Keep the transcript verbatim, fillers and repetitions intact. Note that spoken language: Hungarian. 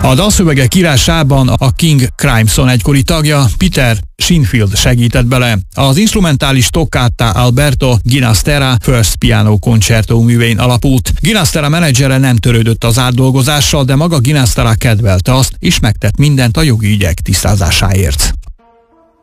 A dalszövegek írásában a King Crimson egykori tagja Peter Sinfield segített bele. Az instrumentális Toccata Alberto Ginastera First Piano Concerto művén alapult. Ginastera menedzsere nem törődött az átdolgozással, de maga Ginastera kedvelte azt, és megtett mindent a jogi ügyek tisztázásáért.